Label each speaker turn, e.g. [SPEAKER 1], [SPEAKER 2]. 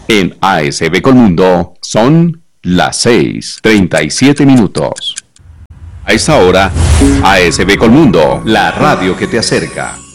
[SPEAKER 1] En ASB Colmundo son las 6:37. A esta hora, ASB Colmundo, la radio que te acerca.